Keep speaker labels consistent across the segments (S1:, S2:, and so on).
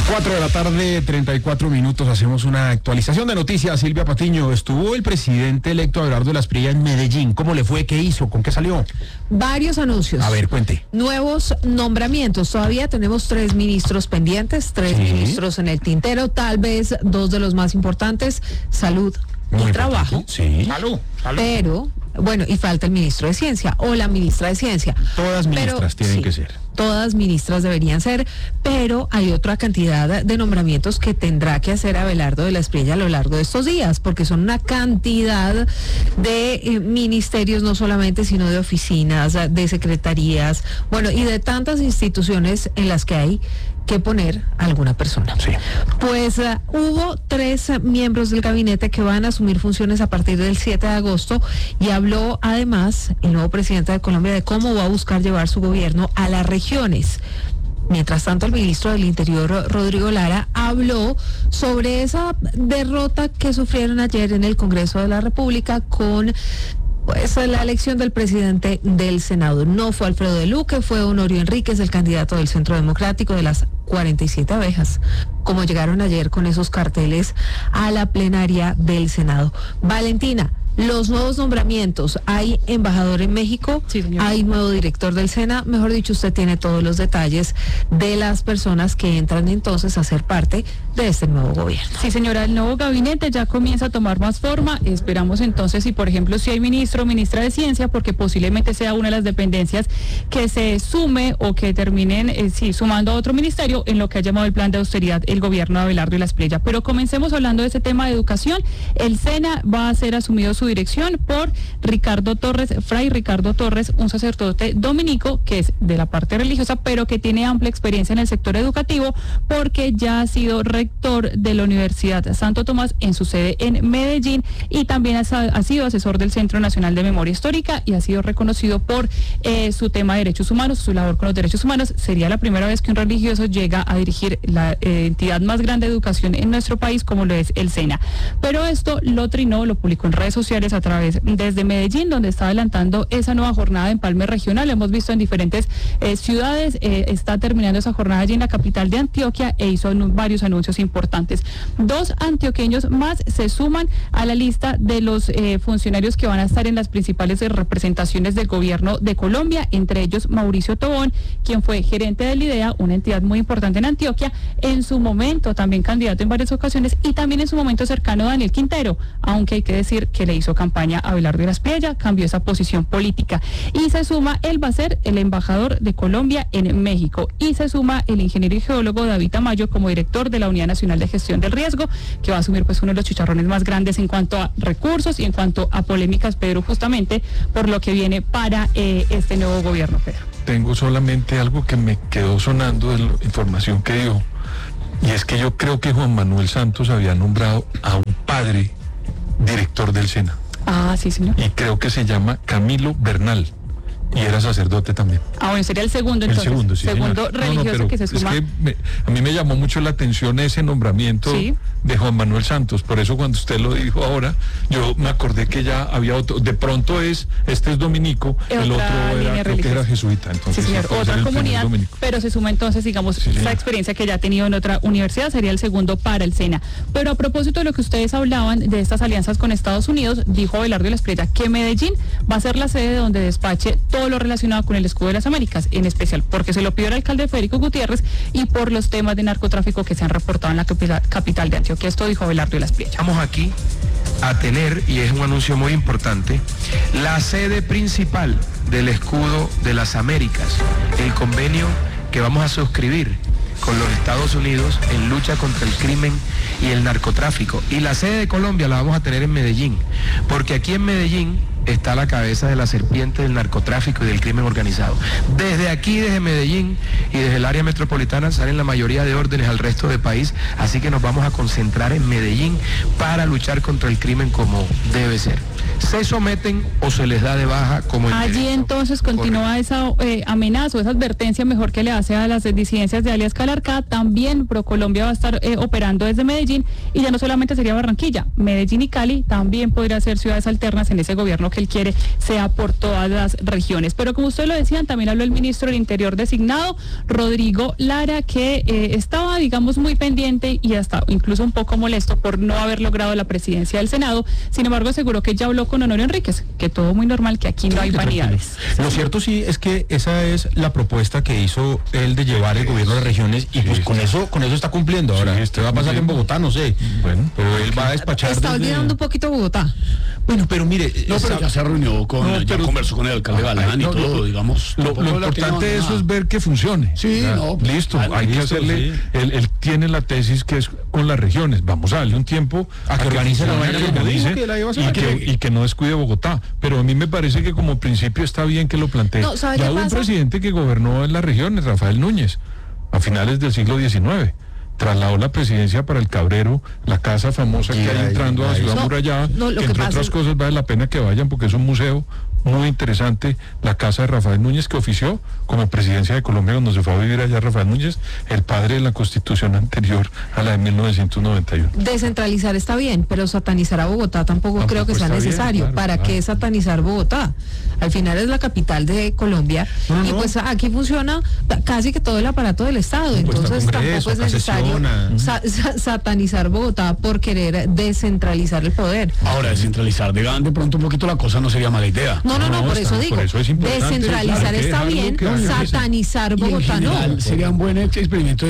S1: 4 de la tarde, 34 minutos, hacemos una actualización de noticias. Silvia Patiño, estuvo el presidente electo Abelardo de la Espriella en Medellín. ¿Cómo le fue? ¿Qué hizo? ¿Con qué salió?
S2: Varios anuncios.
S1: A ver, cuente.
S2: Nuevos nombramientos. Todavía tenemos 3 ministros pendientes, 3 ministros en el tintero, tal vez 2 de los más importantes, salud y trabajo.
S1: Sí. Salud.
S2: Pero, bueno, y falta el ministro de Ciencia o la ministra de Ciencia.
S1: Todas ministras tienen que ser.
S2: Todas ministras deberían ser, pero hay otra cantidad de nombramientos que tendrá que hacer Abelardo de la Espriella a lo largo de estos días, porque son una cantidad de ministerios, no solamente, sino de oficinas, de secretarías, bueno, y de tantas instituciones en las que hay que poner a alguna persona.
S1: Sí.
S2: Pues hubo 3 miembros del gabinete que van a asumir funciones a partir del 7 de agosto y habló además el nuevo presidente de Colombia de cómo va a buscar llevar su gobierno a las regiones. Mientras tanto, el ministro del Interior, Rodrigo Lara, habló sobre esa derrota que sufrieron ayer en el Congreso de la República con la elección del presidente del Senado. No fue Alfredo de Luque, fue Honorio Enríquez, el candidato del Centro Democrático de las 47 abejas, como llegaron ayer con esos carteles a la plenaria del Senado. Valentina, los nuevos nombramientos, hay embajador en México,
S3: sí,
S2: hay nuevo director del SENA, mejor dicho, usted tiene todos los detalles de las personas que entran entonces a ser parte de este nuevo gobierno.
S3: Sí, señora, el nuevo gabinete ya comienza a tomar más forma. Esperamos entonces, si por ejemplo, si hay ministro o ministra de Ciencia, porque posiblemente sea una de las dependencias que se sume o que terminen sumando a otro ministerio en lo que ha llamado el plan de austeridad el gobierno de Abelardo de la Espriella. Pero comencemos hablando de ese tema de educación. El SENA va a ser asumido su dirección por Ricardo Torres, Fray Ricardo Torres, un sacerdote dominico que es de la parte religiosa, pero que tiene amplia experiencia en el sector educativo porque ya ha sido rector de la Universidad Santo Tomás en su sede en Medellín y también ha sido asesor del Centro Nacional de Memoria Histórica y ha sido reconocido por su tema de derechos humanos, su labor con los derechos humanos. Sería la primera vez que un religioso llega a dirigir la entidad más grande de educación en nuestro país, como lo es el SENA. Pero esto lo trinó, lo publicó en redes sociales a través desde Medellín, donde está adelantando esa nueva jornada de empalme regional. Lo hemos visto en diferentes ciudades. Está terminando esa jornada allí en la capital de Antioquia e hizo varios anuncios importantes. 2 antioqueños más se suman a la lista de los funcionarios que van a estar en las principales representaciones del gobierno de Colombia, entre ellos Mauricio Tobón, quien fue gerente del IDEA, una entidad muy importante en Antioquia, en su momento también candidato en varias ocasiones y también en su momento cercano a Daniel Quintero, aunque hay que decir que le hizo campaña a Abelardo de la Espriella, cambió esa posición política. Y se suma, él va a ser el embajador de Colombia en México. Y se suma el ingeniero y geólogo David Tamayo como director de la Unidad Nacional de Gestión del Riesgo, que va a asumir pues uno de los chicharrones más grandes en cuanto a recursos y en cuanto a polémicas, Pedro, justamente por lo que viene para este nuevo gobierno, Pedro.
S4: Tengo solamente algo que me quedó sonando de la información que dio, y es que yo creo que Juan Manuel Santos había nombrado a un padre director del SENA.
S3: Ah, sí, señor.
S4: Y creo que se llama Camilo Bernal. Y era sacerdote también.
S3: Ah, bueno, sería el segundo entonces.
S4: El segundo, sí,
S3: segundo
S4: señor.
S3: religioso que se suma.
S4: Es que a mí me llamó mucho la atención ese nombramiento de Juan Manuel Santos. Por eso cuando usted lo dijo ahora, yo me acordé que ya había otro. De pronto este es dominico, el otro creo que era jesuita. Entonces,
S3: sí, señor, otra comunidad, pero se suma entonces, digamos, esa experiencia que ya ha tenido en otra universidad, sería el segundo para el SENA. Pero a propósito de lo que ustedes hablaban de estas alianzas con Estados Unidos, dijo Abelardo de la Espriella que Medellín va a ser la sede donde despache todo lo relacionado con el escudo de las Américas, en especial porque se lo pidió el alcalde Federico Gutiérrez y por los temas de narcotráfico que se han reportado en la capital de Antioquia. Esto dijo Abelardo de la Espriella.
S5: Vamos aquí a tener, y es un anuncio muy importante, la sede principal del escudo de las Américas, el convenio que vamos a suscribir con los Estados Unidos en lucha contra el crimen y el narcotráfico. Y la sede de Colombia la vamos a tener en Medellín, porque aquí en Medellín está la cabeza de la serpiente del narcotráfico y del crimen organizado. Desde aquí, desde Medellín y desde el área metropolitana salen la mayoría de órdenes al resto del país, así que nos vamos a concentrar en Medellín para luchar contra el crimen como debe ser. Se someten o se les da de baja como
S3: allí entonces continúa esa amenaza o esa advertencia mejor que le hace a las disidencias de alias Calarcá. También ProColombia va a estar operando desde Medellín y ya no solamente sería Barranquilla, Medellín y Cali también podría ser ciudades alternas en ese gobierno que que él quiere sea por todas las regiones. Pero como ustedes lo decían, también habló el ministro del Interior designado, Rodrigo Lara, que estaba, digamos, muy pendiente y hasta incluso un poco molesto por no haber logrado la presidencia del Senado. Sin embargo, aseguró que ya habló con Honorio Enríquez, que todo muy normal, que aquí no hay vanidades.
S1: Lo cierto sí es que esa es la propuesta que hizo él de llevar el gobierno de regiones y pues con eso está cumpliendo. Ahora, esto va a pasar en Bogotá, no sé. Bueno, pero él va a despachar.
S2: Está olvidando un poquito Bogotá.
S1: Bueno, pero mire,
S6: pero ya se reunió ya conversó con el alcalde Galán y todo, digamos.
S4: Lo importante de eso es ver que funcione.
S6: Sí,
S4: listo, hay que hacerle. Sí. Él tiene la tesis que es con las regiones. Vamos a darle un tiempo a que organice la vaina como dice y que no descuide Bogotá. Pero a mí me parece que como principio está bien que lo plantee. Ya hubo un presidente que gobernó en las regiones, Rafael Núñez, a finales del siglo XIX. Trasladó la presidencia para el Cabrero, la casa famosa que hay entrando a la ciudad amurallada, que entre otras cosas vale la pena que vayan porque es un museo muy interesante, la casa de Rafael Núñez, que ofició como presidencia de Colombia cuando se fue a vivir allá Rafael Núñez, el padre de la constitución anterior a la de 1991.
S2: Descentralizar está bien, pero satanizar a Bogotá tampoco creo que sea necesario. Bien, ¿Para qué satanizar Bogotá? Al final es la capital de Colombia y pues aquí funciona casi que todo el aparato del Estado, entonces tampoco es necesario satanizar Bogotá por querer descentralizar el poder.
S6: Ahora, descentralizar de pronto un poquito la cosa no sería mala idea.
S2: No, por eso digo, descentralizar está bien, satanizar Bogotá no.
S6: Sería un buen experimento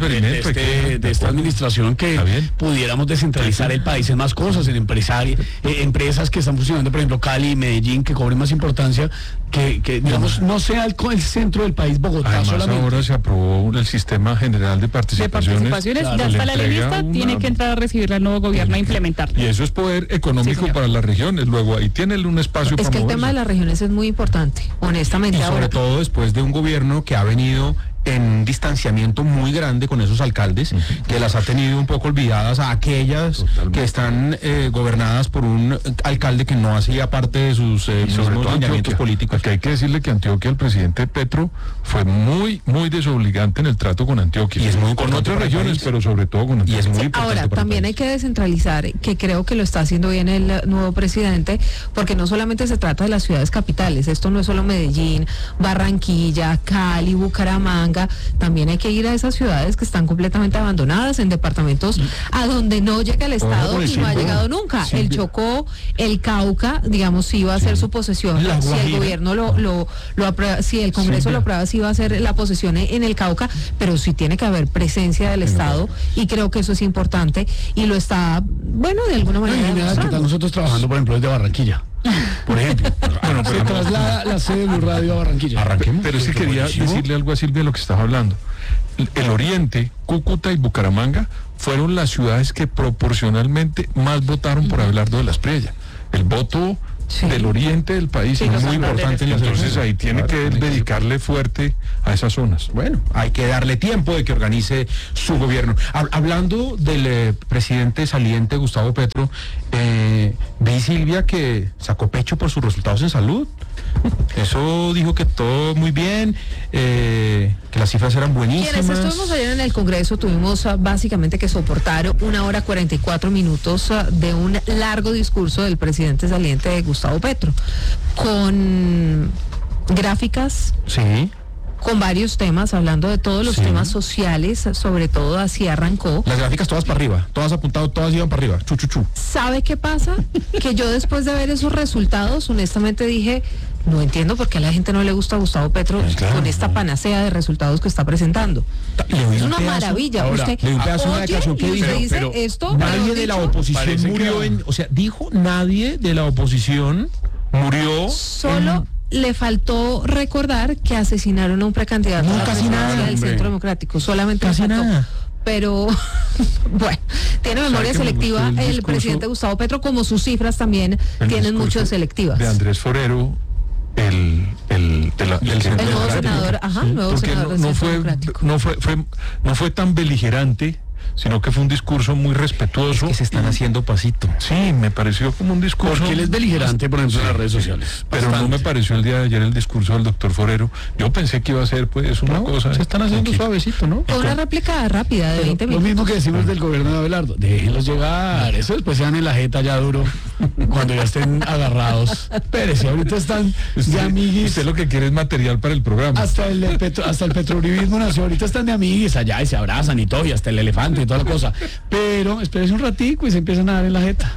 S6: de esta administración que pudiéramos descentralizar el país en más cosas, en empresas que están funcionando, por ejemplo, Cali, Medellín, que cobren más importancia, que digamos, no sea el centro del país Bogotá.
S4: Además,
S6: solamente.
S4: Ahora se aprobó el sistema general de participaciones.
S3: Ya está la lista, tiene que entrar a recibirla el nuevo gobierno a implementarla.
S4: Y eso es poder económico para las regiones. Luego ahí tiene un espacio para
S2: que el tema de las regiones es muy importante, honestamente.
S1: Y sobre todo después de un gobierno que ha venido en un distanciamiento muy grande con esos alcaldes, que las ha tenido un poco olvidadas a aquellas que están gobernadas por un alcalde que no hacía parte de sus lineamientos políticos.
S4: Porque hay que decirle que Antioquia, el presidente Petro, fue muy desobligante en el trato con Antioquia.
S1: Y es muy
S4: con otras regiones, pero sobre todo con Antioquia.
S1: Y es muy importante.
S2: Ahora, también hay que descentralizar, que creo que lo está haciendo bien el nuevo presidente, porque no solamente se trata de las ciudades capitales, esto no es solo Medellín, Barranquilla, Cali, Bucaramanga, también hay que ir a esas ciudades que están completamente abandonadas, en departamentos a donde no llega el Estado y no ha llegado nunca. El Chocó, el Cauca, digamos, si iba a ser su posesión, si el gobierno lo aprueba, si el Congreso lo aprueba, si va a ser la posesión en el Cauca, pero sí tiene que haber presencia del Estado y creo que eso es importante y lo está, bueno, de alguna manera.
S6: ¿Qué tal nosotros trabajando, por ejemplo, desde Barranquilla? Por ejemplo, se traslada la sede de Blue Radio a Barranquilla.
S4: Arranquemos. Pero sí quería decirle algo a Silvia de lo que estaba hablando. El Oriente, Cúcuta y Bucaramanga fueron las ciudades que proporcionalmente más votaron por Abelardo de la Espriella. El voto del oriente del país es muy importante, entonces ahí tiene que dedicarle fuerte a esas zonas.
S1: Bueno, hay que darle tiempo de que organice su gobierno. Hablando del presidente saliente Gustavo Petro, vi, Silvia, que sacó pecho por sus resultados en salud. Eso dijo que todo muy bien, que las cifras eran buenísimas.
S2: Quienes estuvimos ayer en el Congreso tuvimos básicamente que soportar 1 hora 44 minutos de un largo discurso del presidente saliente de Gustavo Petro, con gráficas,
S1: sí,
S2: con varios temas, hablando de todos los temas sociales, sobre todo así arrancó.
S1: Las gráficas todas para arriba, todas apuntadas, todas iban para arriba, chu.
S2: ¿Sabe qué pasa? Que yo después de ver esos resultados, honestamente dije, no entiendo por qué a la gente no le gusta a Gustavo Petro con esta panacea de resultados que está presentando. Es una maravilla.
S1: Ahora, le un pedazo de una declaración que dice esto. Nadie de la oposición murió nadie de la oposición murió.
S2: Solo le faltó recordar que asesinaron a un precandidato a la presidencia del Centro Democrático. Solamente le faltó. Pero, bueno, tiene memoria selectiva el presidente Gustavo Petro, como sus cifras también tienen mucho de selectivas.
S4: De Andrés Forero, el nuevo
S2: senador, nuevo senador del Centro Democrático.
S4: No fue tan beligerante sino que fue un discurso muy respetuoso.
S1: Es que se están haciendo pasito.
S4: Sí, me pareció como un discurso...
S6: Porque él es beligerante, por ejemplo, en las redes sociales.
S4: Pero
S6: Bastante.
S4: no me pareció el día de ayer el discurso del doctor Forero. Yo pensé que iba a ser, pues, una cosa...
S1: Se están haciendo suavecito, ¿no?
S2: Una réplica rápida de 20
S6: Lo
S2: minutos.
S6: mismo que decimos del gobierno de Abelardo. Déjenlos llegar. Eso después se dan en la jeta ya duro. Cuando ya estén agarrados. Espérese, ahorita están de amiguis.
S4: Usted lo que quiere es material para el programa.
S6: Hasta el petrouribismo nació. Ahorita están de amiguis allá y se abrazan y todo. Y hasta el elefante y toda la cosa. Pero espérese un ratico y se empiezan a dar en la jeta.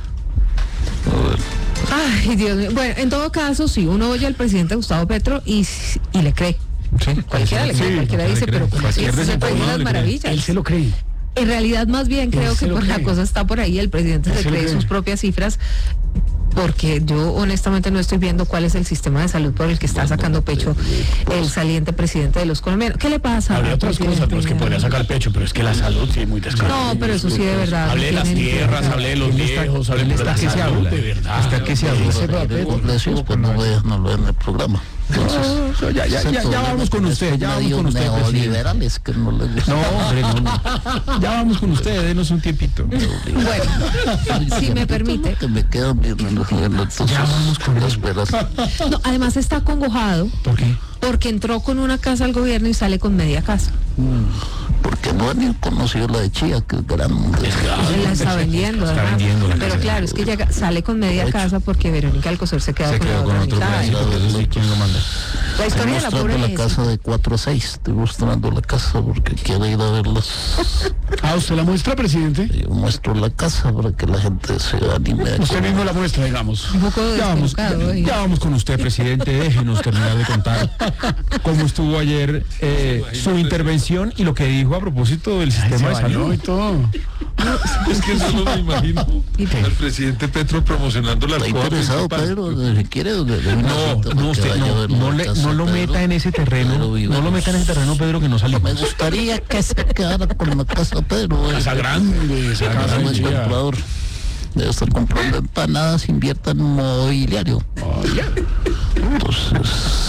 S2: Ay, Dios mío. Bueno, en todo caso, sí, uno oye al presidente Gustavo Petro y le cree.
S1: Sí,
S2: Cualquiera le cree, cualquiera dice, pero como así es el país de las maravillas.
S6: Él se lo cree.
S2: En realidad, más bien creo que por la cosa está por ahí, el presidente se cree sus propias cifras, porque yo honestamente no estoy viendo cuál es el sistema de salud por el que está sacando pecho el saliente presidente de los colombianos. ¿Qué le pasa?
S6: Habría otras cosas de los que podría sacar pecho, pero es que la salud sí es muy descarada.
S2: No, pero eso sí de verdad.
S6: Hablé de las tierras, hablé de los viejos, hablé de la salud, de verdad.
S1: ¿Hasta qué se habla?
S7: Pues no lo ven en el programa. Entonces,
S1: ya vamos con usted, ya vamos con usted, presidente.
S7: neoliberales que no les gusta.
S1: No, hombre, no. Ya vamos con usted, denos un tiempito.
S2: Bueno, si me permite.
S7: Que me quedan bien
S1: Ya vamos con
S7: las
S1: eso.
S7: veras.
S2: No, además está acongojado
S1: ¿Por qué?
S2: porque entró con una casa al gobierno y sale con media casa.
S7: Porque no han ni conocido la de Chía, que es grande.
S2: Él la está vendiendo,
S1: Está
S2: además.
S1: vendiendo la
S2: Pero
S1: casa.
S2: claro, es que ella sale con media casa porque Verónica Alcocer se quedó
S1: Se
S2: con la
S1: quedó con
S2: otra
S1: otro
S2: mitad.
S1: pedacito, pero eso sí, ¿quién lo manda?
S2: La historia de la
S7: Estoy mostrando la
S2: pobreza.
S7: casa de 4 a 6. Estoy mostrando la casa porque quiero ir a verlas.
S6: Ah, ¿usted la muestra, presidente?
S7: Yo muestro la casa para que la gente se anime a
S6: Usted mismo la muestra, digamos.
S2: Un poco descolocado.
S1: Ya vamos con usted, presidente. Déjenos terminar de contar cómo estuvo ayer su intervención y lo que dijo a propósito del sistema de salud.
S6: Y todo.
S4: Es que solo me imagino
S2: ¿Y qué?
S4: al presidente Petro promocionando la
S7: Está
S4: alcoba
S7: interesado,
S4: principal.
S7: Pedro, si quiere.
S1: No, usted no lo meta en ese terreno. No lo meta en ese terreno, Pedro, que no
S7: Me
S1: salimos.
S7: gustaría que se quedara con la casa, Pedro.
S6: Casa grande, esa casa
S7: Casa
S6: de Chía.
S7: comprador. Debe estar comprando empanadas, invierta en mobiliario. Entonces,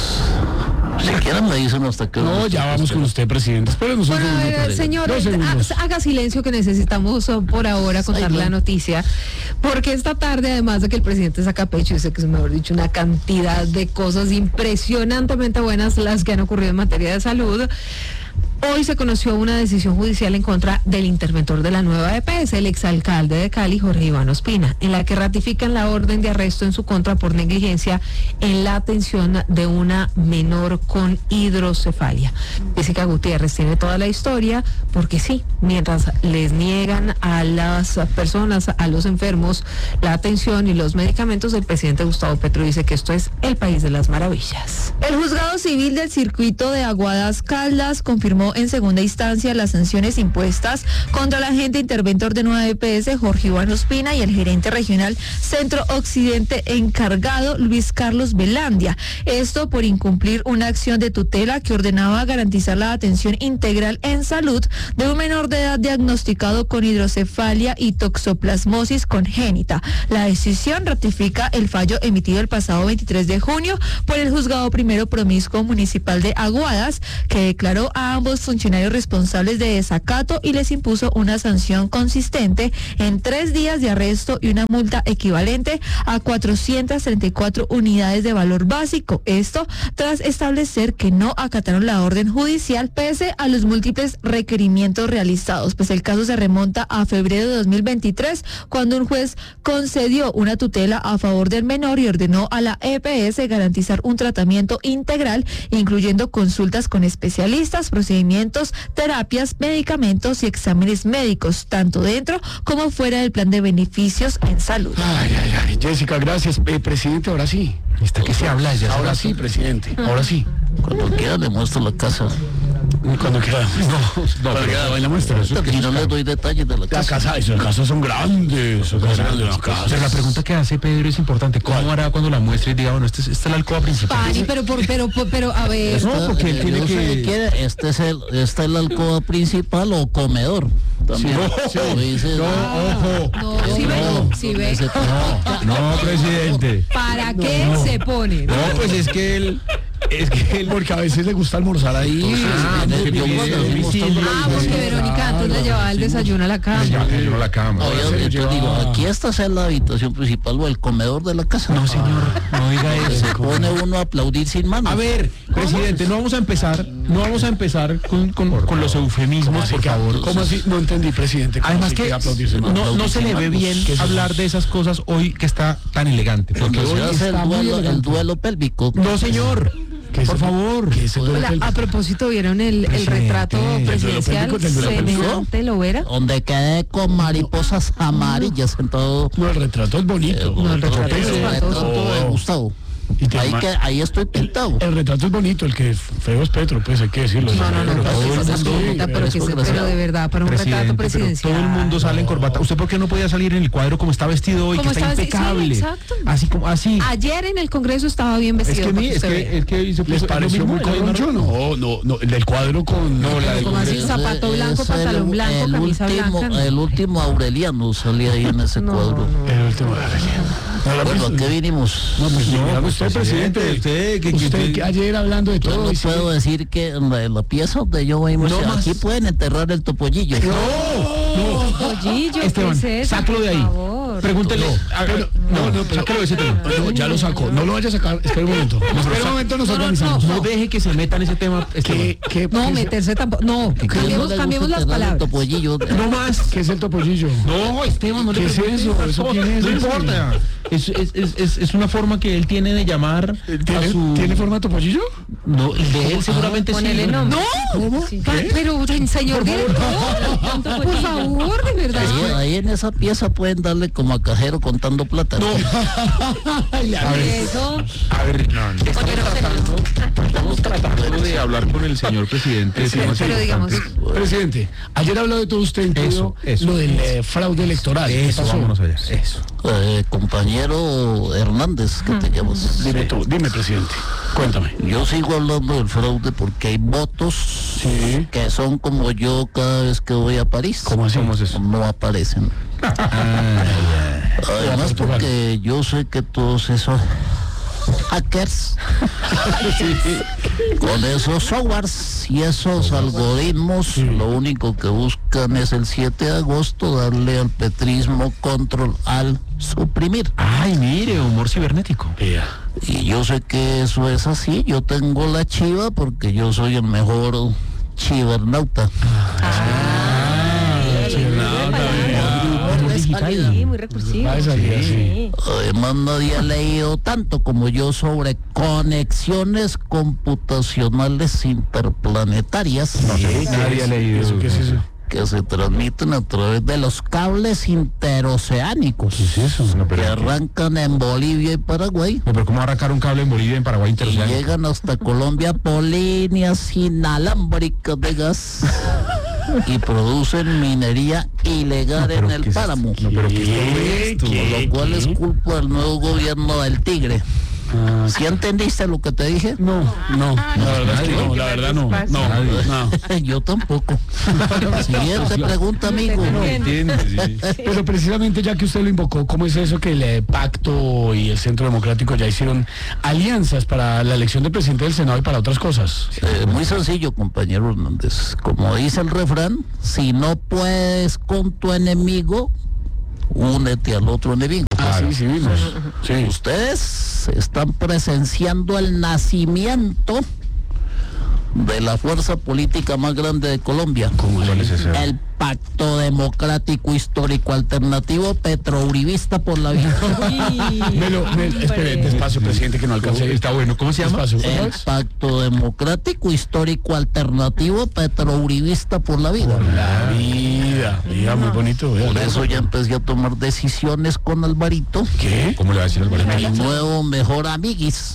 S7: si quieren me dicen hasta que...
S6: No, ya vamos con usted, presidente. Espérenos un
S2: Bueno, a
S6: segundo.
S2: ver, señor,
S6: 2 segundos.
S2: haga silencio que necesitamos por ahora contar la noticia, porque esta tarde, además de que el presidente saca pecho, dice que es, mejor dicho, una cantidad de cosas impresionantemente buenas las que han ocurrido en materia de salud. Hoy se conoció una decisión judicial en contra del interventor de la nueva EPS, el exalcalde de Cali, Jorge Iván Ospina, en la que ratifican la orden de arresto en su contra por negligencia en la atención de una menor con hidrocefalia. Jessica Gutiérrez tiene toda la historia, porque sí, mientras les niegan a las personas, a los enfermos, la atención y los medicamentos, el presidente Gustavo Petro dice que esto es el país de las maravillas.
S8: El juzgado civil del circuito de Aguadas Caldas confirmó en segunda instancia las sanciones impuestas contra el agente interventor de Nueva EPS, Jorge Iván Ospina, y el gerente regional Centro Occidente encargado, Luis Carlos Velandia. Esto por incumplir una acción de tutela que ordenaba garantizar la atención integral en salud de un menor de edad diagnosticado con hidrocefalia y toxoplasmosis congénita. La decisión ratifica el fallo emitido el pasado 23 de junio por el juzgado primero promiscuo municipal de Aguadas, que declaró a ambos funcionarios responsables de desacato y les impuso una sanción consistente en 3 días de arresto y una multa equivalente a 434 unidades de valor básico. Esto tras establecer que no acataron la orden judicial pese a los múltiples requerimientos realizados, pues el caso se remonta a febrero de 2023, cuando un juez concedió una tutela a favor del menor y ordenó a la EPS garantizar un tratamiento integral, incluyendo consultas con especialistas, procedimientos, terapias, medicamentos y exámenes médicos, tanto dentro como fuera del plan de beneficios en salud.
S6: Ay, Jessica, gracias. Presidente, ahora sí.
S1: ¿Está que se habla ya?
S6: Ahora sí, presidente. Ahora sí.
S7: Cuando quiera le muestro la casa.
S6: Cuando quiera. Cuando quiera, la muestra.
S7: Y no le doy detalles de la
S6: La
S7: casa.
S6: casa, esas casas son grandes. Son grandes las casas.
S1: Pero la pregunta que hace Pedro es importante. ¿Cómo hará cuando la muestre y diga, bueno, esta es la alcoba principal?
S2: Pani, pero, a ver.
S1: No, porque él tiene
S7: Yo sé
S1: que...
S7: quiere, esta es la alcoba principal o comedor. También. Como dice-
S2: No, sí ve.
S1: No, presidente.
S2: ¿Para qué se pone?
S1: No, pues es que
S6: Es que porque a veces le gusta almorzar ahí.
S2: Porque Verónica antes le llevaba el desayuno a la cama.
S1: Yo a la cama.
S7: Oye, yo digo, aquí esta es la habitación principal o el comedor de la casa.
S1: No, señor, no diga eso.
S7: Se pone uno a aplaudir sin manos.
S1: A ver, presidente, no vamos a empezar con los eufemismos, por favor.
S6: ¿Cómo así? No entendí, presidente.
S1: Además que no se le ve bien hablar de esas cosas hoy que está tan elegante.
S7: Porque hoy hace el duelo pélvico.
S1: No, señor. Por favor.
S2: A propósito, ¿vieron el retrato presidencial semejante Lovera?
S7: Donde quedé con mariposas amarillas en todo.
S6: No, el retrato es bonito.
S2: No, el retrato es
S7: de Gustavo. Ahí estoy pintado.
S6: El retrato es bonito, el que es feo es Petro, pues hay que decirlo.
S2: Pero de verdad, para un retrato presidencial.
S1: Todo el mundo sale en corbata. ¿Usted por qué no podía salir en el cuadro como está vestido hoy, que está impecable?
S2: Sí, exacto.
S1: Así.
S2: Ayer en el Congreso estaba bien vestido.
S1: Es que
S6: ¿les pareció muy corroncho? No, el del cuadro con...
S2: No, como así, zapato blanco, pantalón blanco, camisa blanca.
S7: El último Aureliano salía ahí en ese cuadro.
S6: El último Aureliano.
S7: Bueno, ¿a qué vinimos?
S6: Usted, presidente, usted ayer hablando de todo.
S7: Yo no puedo decir que en la pieza donde yo voy, aquí pueden enterrar el topollillo.
S2: No, topollillo,
S1: Esteban, sácalo de ahí. Pregúntele.
S6: Sácalo de ese tema. Ya lo sacó. No lo vaya a sacar. Espera un momento. Espera un momento, nos organizamos.
S1: No deje que se meta en ese tema.
S2: No, meterse tampoco. No, cambiemos las palabras.
S1: No más.
S6: ¿Qué es el topollillo?
S1: No, Esteban, no le pregunte.
S6: ¿Qué es eso? ¿Eso quién es?
S1: No importa. Es una forma que él tiene de llamar a su...
S6: ¿Tiene forma de topollillo?
S1: No, de él seguramente sí.
S2: ¡No!
S6: ¿Cómo?
S2: Pero, señor director, por favor, de verdad.
S7: Ahí en esa pieza pueden darle como a cajero contando plata.
S1: No. A ver, estamos tratando de hablar con el señor presidente.
S2: Pero digamos...
S6: Presidente, ayer habló de todo usted, incluido lo del fraude electoral.
S1: Eso, vámonos allá. Eso.
S7: Compañero Hernández, que te llamas.
S6: Dime, presidente, cuéntame.
S7: Yo sigo hablando del fraude porque hay votos que son como yo cada vez que voy a París.
S6: ¿Cómo así? ¿Cómo es eso?
S7: No aparecen. Además porque yo sé que todos esos hackers con esos softwares y esos algoritmos lo único que buscan es el 7 de agosto darle al petrismo control al suprimir.
S1: Ay, mire, humor cibernético.
S7: Y yo sé que eso es así. Yo tengo la chiva porque yo soy el mejor chivernauta.
S2: Sí, muy recursivo.
S7: Además nadie ha leído tanto como yo sobre conexiones computacionales interplanetarias.
S1: Nadie ha leído eso.
S6: ¿Qué es eso?
S7: Que se transmiten a través de los cables interoceánicos.
S6: ¿Qué es eso?
S7: Que arrancan en Bolivia y Paraguay.
S1: Pero ¿cómo arrancar un cable en Bolivia y en Paraguay
S7: Y
S1: interoceánico?
S7: llegan hasta Colombia por líneas inalámbricas de gas. Y producen minería ilegal en el páramo.
S1: Pero ¿qué es esto?
S7: Lo cual es culpa del nuevo gobierno del Tigre. ¿Sí entendiste lo que te dije?
S6: No. La verdad no.
S7: Yo tampoco. Siguiente pregunta, amigo.
S6: Pero precisamente ya que usted lo invocó, ¿cómo es eso que el Pacto y el Centro Democrático ya hicieron alianzas para la elección de presidente del Senado y para otras cosas?
S7: Muy sencillo, compañero Hernández. Como dice el refrán, si no puedes con tu enemigo, únete al otro enemigo.
S6: Sí, vimos. Sí.
S7: Ustedes están presenciando el nacimiento de la fuerza política más grande de Colombia.
S6: ¿Cómo es ese?
S7: El Pacto Democrático Histórico Alternativo Petrouribista por la vida.
S6: Espere, despacio, presidente, que no alcancé.
S1: Está bueno. ¿Cómo se llama?
S7: El Pacto Democrático Histórico Alternativo Petrouribista por la vida.
S6: La vida. Mira, muy bonito.
S7: Por eso ya empecé a tomar decisiones con Alvarito.
S6: ¿Qué?
S1: ¿Cómo le va a decir Alvarito?
S7: Mi nuevo mejor amiguis.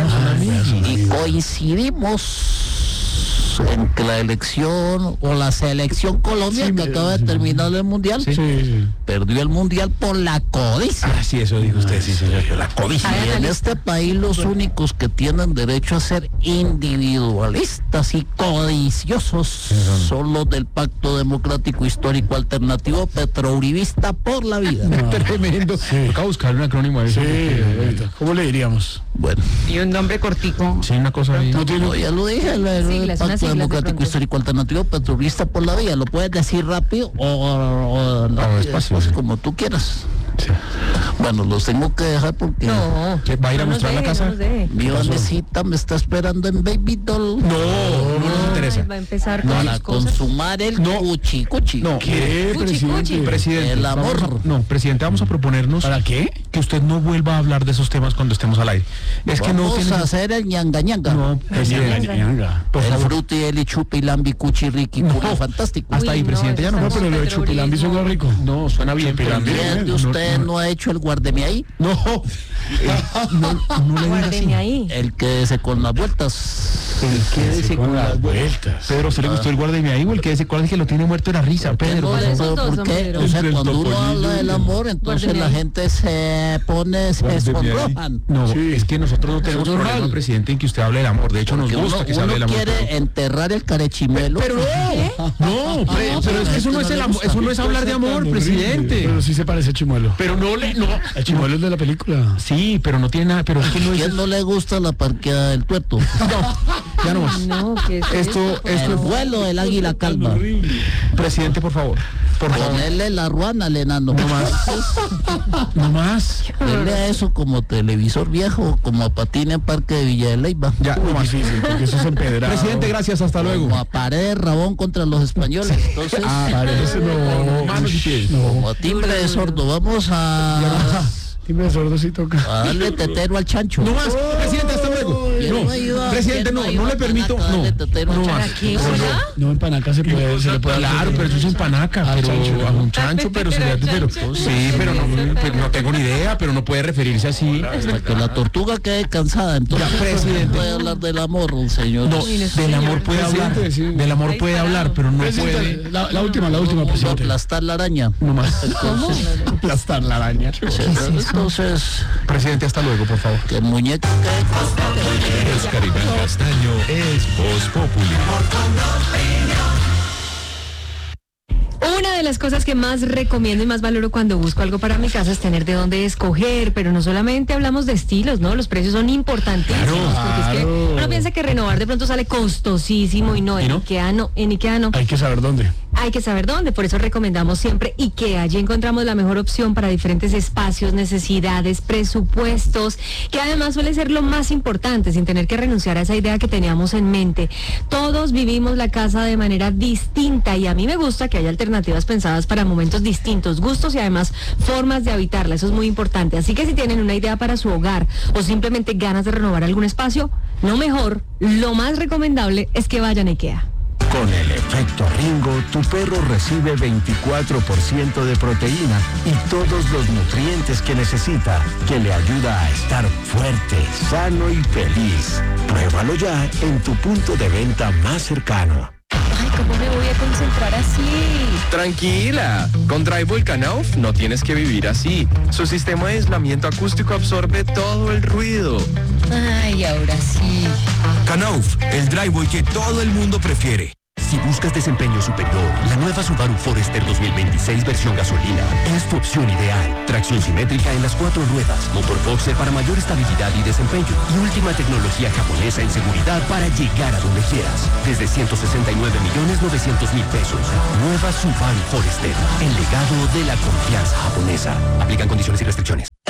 S7: Y coincidimos en que la elección o la selección Colombia que acaba de terminar el mundial perdió el mundial por la codicia.
S1: Sí, eso dijo usted, sí, señor. La codicia.
S7: Y en este país los únicos que tienen derecho a ser individualistas y codiciosos son los del Pacto Democrático Histórico Alternativo Petrouribista por la vida.
S1: Tremendo. Acabo de buscar un acrónimo de eso.
S6: ¿Cómo le diríamos?
S7: Bueno.
S9: Y un nombre cortico.
S1: Sí, una cosa ahí.
S7: No, ya lo dije, el Pacto Democrático Histórico Alternativo Petrolista por la Vía. Lo puedes decir rápido o despacio, como tú quieras. Sí. Bueno, los tengo que dejar porque...
S1: No, ¿va a ir a mostrar la casa?
S7: Mi Vanesita me está esperando en Baby Doll.
S1: No nos interesa.
S2: Va a empezar con
S7: para consumar el cuchi.
S1: No,
S7: ¿qué,
S1: presidente?
S7: El amor.
S1: Presidente, vamos a proponernos...
S6: ¿Para qué?
S1: Que usted no vuelva a hablar de esos temas cuando estemos al aire. Es que no
S7: vamos a hacer el ñanga.
S1: No, presidente.
S7: El fruti, el chupi, lambi, cuchi, riqui, puro fantástico.
S1: Hasta ahí, presidente, ya no.
S6: No, pero lo de chupilambi suena rico.
S1: No, suena bien.
S7: ¿Quién de usted no ha hecho el guardeme ahí?
S1: No le
S2: Guárdeme ahí.
S7: El quédese con las vueltas.
S1: El quédese con las vueltas. Pedro, ¿se le gustó el guardeme ahí o el quédese con el que lo tiene muerto de la risa, Pedro?
S7: ¿Por qué? O sea, cuando uno habla del amor, entonces la gente se sonrojan.
S1: No, es que nosotros no tenemos problema, presidente, en que usted hable del amor. De hecho, nos gusta que se hable del amor.
S7: Uno quiere enterrar el carechimelo.
S1: Pero pero es que eso no es el amor, eso no es hablar de amor, presidente.
S6: Pero sí se parece a Chimuelo.
S1: Pero no.
S6: El Chimuelo es de la película.
S1: Sí, pero no tiene nada, pero es que no es...
S7: ¿Quién no le gusta la parqueada del tuerto?
S1: No, ya no más.
S2: No, ¿qué es
S7: esto el vuelo del águila calva.
S1: Presidente, por favor.
S7: Ponerle la ruana al enano.
S1: No más.
S7: Denle a eso como televisor viejo, como a patín en Parque de Villa de Leyva.
S1: Ya, no más difícil, porque eso es empedrado. Presidente, gracias, hasta luego.
S7: Como a pared de Rabón contra los españoles. Entonces, como a timbre de sordo. Vamos a...
S6: Timbre de sordo sí toca.
S7: A darle tetero al chancho.
S1: No más, presidente, hasta luego. Presidente, no le permito. No más.
S6: No, en Panaca se le puede.
S1: Claro, pero eso es en Panaca. A un chancho, pero sí, pero no tengo ni idea, pero no puede referirse así.
S7: Hasta que la tortuga quede cansada, entonces presidente puede hablar del amor, un señor.
S1: No, del amor puede hablar. Del amor puede hablar, pero no puede.
S6: La última, presidente.
S7: Aplastar la araña.
S1: No más.
S6: Aplastar la araña.
S7: Entonces,
S1: presidente, hasta luego, por favor.
S7: Que el muñeco
S10: Oscar Iván Castaño es Voz Populi.
S2: Una de las cosas que más recomiendo y más valoro cuando busco algo para mi casa es tener de dónde escoger, pero no solamente hablamos de estilos, ¿no? Los precios son importantísimos, porque es que uno piensa que renovar de pronto sale costosísimo y no, en Ikea no.
S6: Hay que saber dónde.
S2: Hay que saber dónde, por eso recomendamos siempre IKEA. Allí encontramos la mejor opción para diferentes espacios, necesidades, presupuestos, que además suele ser lo más importante, sin tener que renunciar a esa idea que teníamos en mente. Todos vivimos la casa de manera distinta y a mí me gusta que haya alternativas pensadas para momentos distintos, gustos y además formas de habitarla. Eso es muy importante. Así que si tienen una idea para su hogar o simplemente ganas de renovar algún espacio, lo mejor, lo más recomendable es que vayan a IKEA.
S10: Con el efecto Ringo, tu perro recibe 24% de proteína y todos los nutrientes que necesita, que le ayuda a estar fuerte, sano y feliz. Pruébalo ya en tu punto de venta más cercano.
S9: Ay, ¿cómo me voy a concentrar así?
S11: Tranquila, con Drywall Knauf no tienes que vivir así. Su sistema de aislamiento acústico absorbe todo el ruido.
S9: Ay, ahora sí.
S10: Knauf, el Drywall que todo el mundo prefiere. Si buscas desempeño superior, la nueva Subaru Forester 2026 versión gasolina es tu opción ideal. Tracción simétrica en las 4 ruedas, motor boxer para mayor estabilidad y desempeño y última tecnología japonesa en seguridad para llegar a donde quieras. Desde 169.900.000 pesos. Nueva Subaru Forester, el legado de la confianza japonesa. Aplican condiciones y restricciones.